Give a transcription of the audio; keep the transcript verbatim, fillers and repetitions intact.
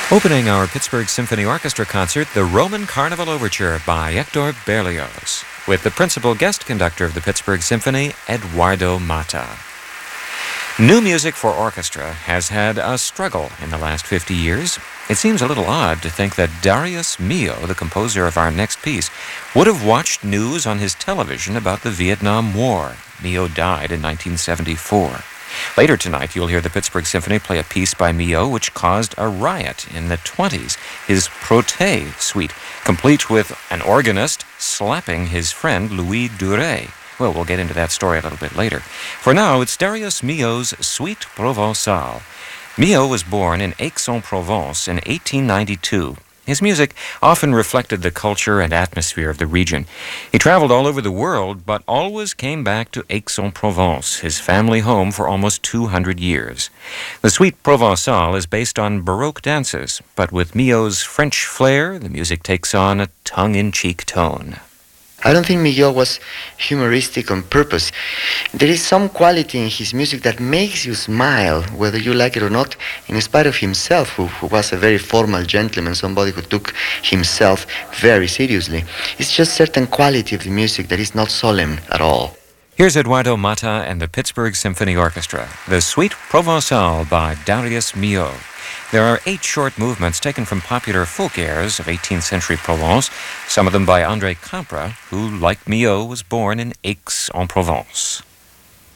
Opening our Pittsburgh Symphony Orchestra concert, the Roman Carnival Overture by Hector Berlioz, with the principal guest conductor of the Pittsburgh Symphony, Eduardo Mata. New music for orchestra has had a struggle in the last fifty years. It seems a little odd to think that Darius Milhaud, the composer of our next piece, would have watched news on his television about the Vietnam War. Milhaud died in nineteen seventy-four. Later tonight, you'll hear the Pittsburgh Symphony play a piece by Milhaud which caused a riot in the twenties, his Proté suite, complete with an organist slapping his friend Louis Duret. Well, we'll get into that story a little bit later. For now, it's Darius Milhaud's Suite Provençale. Milhaud was born in Aix-en-Provence in eighteen ninety-two. His music often reflected the culture and atmosphere of the region. He traveled all over the world, but always came back to Aix-en-Provence, his family home for almost two hundred years. The Suite Provençale is based on Baroque dances, but with Milhaud's French flair, the music takes on a tongue-in-cheek tone. I don't think Milhaud was humoristic on purpose. There is some quality in his music that makes you smile, whether you like it or not, in spite of himself, who, who was a very formal gentleman, somebody who took himself very seriously. It's just certain quality of the music that is not solemn at all. Here's Eduardo Mata and the Pittsburgh Symphony Orchestra, the Suite Provençale by Darius Milhaud. There are eight short movements taken from popular folk airs of eighteenth century Provence, some of them by André Campra, who, like Milhaud, was born in Aix-en-Provence.